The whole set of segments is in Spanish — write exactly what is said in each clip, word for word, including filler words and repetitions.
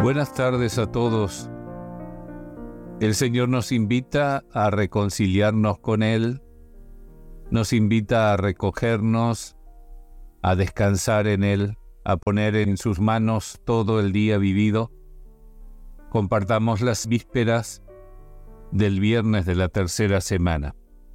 Buenas tardes a todos. El Señor nos invita a reconciliarnos con Él, nos invita a recogernos, a descansar en Él, a poner en sus manos todo el día vivido. Compartamos las vísperas del viernes de la tercera semana.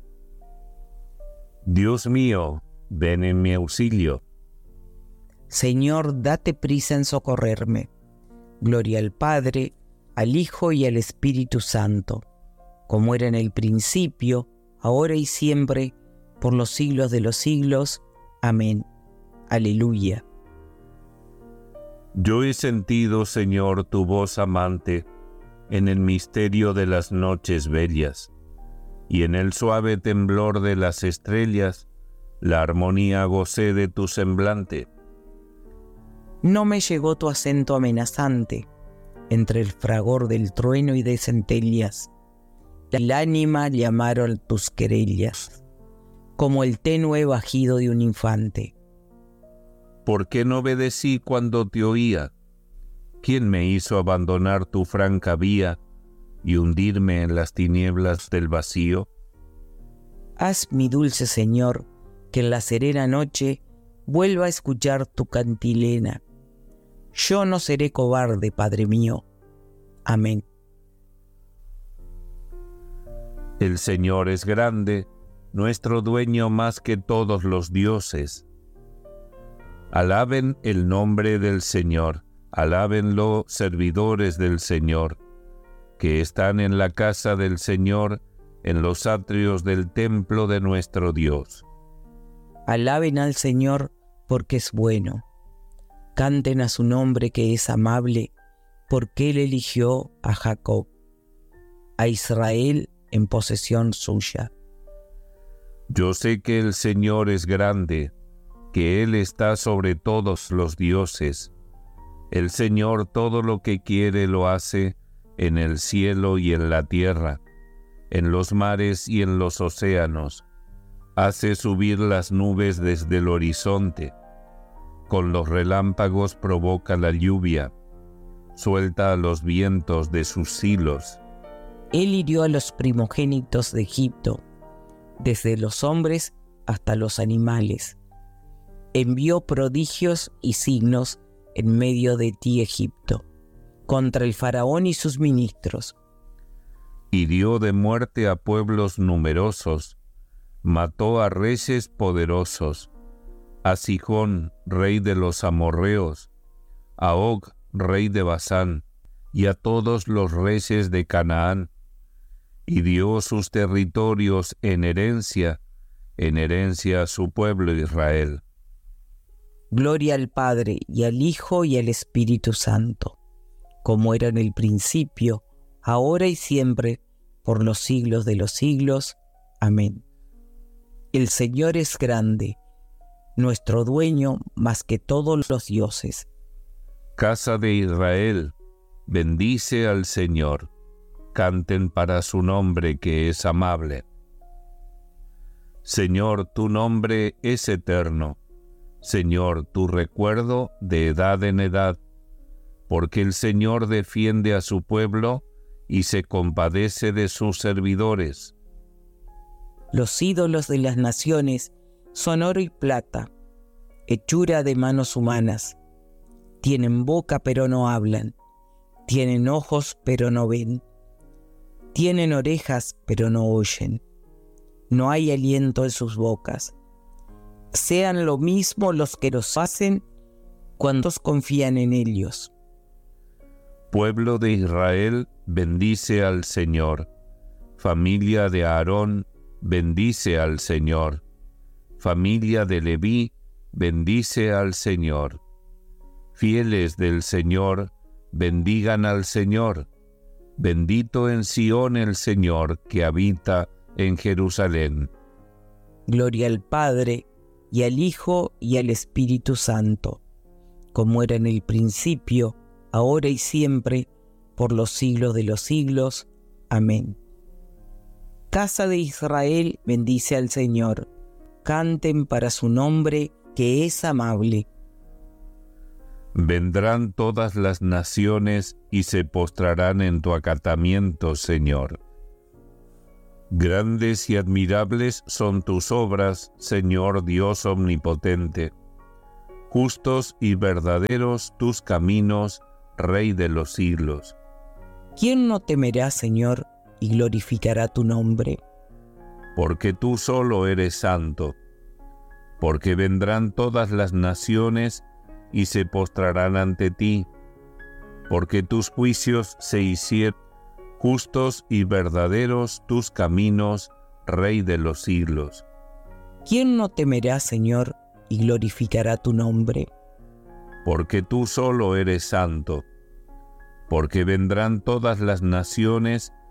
Dios mío, ven en mi auxilio. Señor, date prisa en socorrerme. Gloria al Padre, al Hijo y al Espíritu Santo, como era en el principio, ahora y siempre, por los siglos de los siglos. Amén. Aleluya. Yo he sentido, Señor, tu voz amante, en el misterio de las noches bellas, y en el suave temblor de las estrellas, la armonía gocé de tu semblante. No me llegó tu acento amenazante, entre el fragor del trueno y de centellas. El ánima llamaron tus querellas, como el tenue bajido de un infante. ¿Por qué no obedecí cuando te oía? ¿Quién me hizo abandonar tu franca vía y hundirme en las tinieblas del vacío? Haz, mi dulce Señor, que en la serena noche vuelva a escuchar tu cantilena. Yo no seré cobarde, Padre mío. Amén. El Señor es grande, nuestro dueño más que todos los dioses. Alaben el nombre del Señor, alábenlo servidores del Señor, que están en la casa del Señor, en los atrios del templo de nuestro Dios. Alaben al Señor porque es bueno. Canten a su nombre que es amable, porque Él eligió a Jacob, a Israel en posesión suya. Yo sé que el Señor es grande, que Él está sobre todos los dioses. El Señor todo lo que quiere lo hace en el cielo y en la tierra, en los mares y en los océanos. Hace subir las nubes desde el horizonte. Con los relámpagos provoca la lluvia. Suelta a los vientos de sus hilos. Él hirió a los primogénitos de Egipto, desde los hombres hasta los animales. Envió prodigios y signos en medio de ti, Egipto, contra el faraón y sus ministros. Hirió de muerte a pueblos numerosos, mató a reyes poderosos, a Sihón, rey de los amorreos, a Og, rey de Basán, y a todos los reyes de Canaán, y dio sus territorios en herencia, en herencia a su pueblo Israel. Gloria al Padre, y al Hijo, y al Espíritu Santo, como era en el principio, ahora y siempre, por los siglos de los siglos. Amén. El Señor es grande, nuestro dueño más que todos los dioses. Casa de Israel, bendice al Señor. Canten para su nombre que es amable. Señor, tu nombre es eterno. Señor, tu recuerdo de edad en edad, porque el Señor defiende a su pueblo y se compadece de sus servidores. Los ídolos de las naciones son oro y plata, hechura de manos humanas. Tienen boca pero no hablan, tienen ojos pero no ven, tienen orejas pero no oyen, no hay aliento en sus bocas. Sean lo mismo los que los hacen cuando confían en ellos. Pueblo de Israel, bendice al Señor. Familia de Aarón, bendice al Señor. Familia de Leví, bendice al Señor. Fieles del Señor, bendigan al Señor. Bendito en Sión el Señor que habita en Jerusalén. Gloria al Padre, y al Hijo, y al Espíritu Santo, como era en el principio, ahora y siempre, por los siglos de los siglos. Amén. Casa de Israel, bendice al Señor. Canten para su nombre, que es amable. Vendrán todas las naciones y se postrarán en tu acatamiento, Señor. Grandes y admirables son tus obras, Señor Dios omnipotente. Justos y verdaderos tus caminos, Rey de los siglos. ¿Quién no temerá, Señor, y glorificará tu nombre? Porque tú solo eres santo. Porque vendrán todas las naciones y se postrarán ante ti. Porque tus juicios se hicieron justos y verdaderos tus caminos, Rey de los siglos. ¿Quién no temerá, Señor, y glorificará tu nombre? Porque tú solo eres santo. Porque vendrán todas las naciones